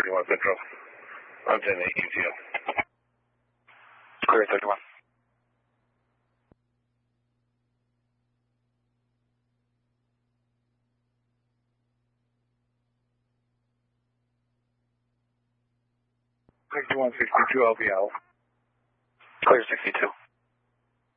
31 Central. I'm 10-8 UTO. Clear 31. Clear 6162 LVL. Clear 62.